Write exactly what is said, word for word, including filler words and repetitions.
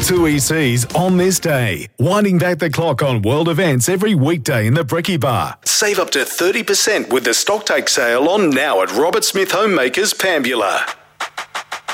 Two E Cs on this day. Winding back the clock on world events every weekday in the Brekkie Bar. Save up to thirty percent with the stocktake sale on now at Robert Smith Homemakers Pambula.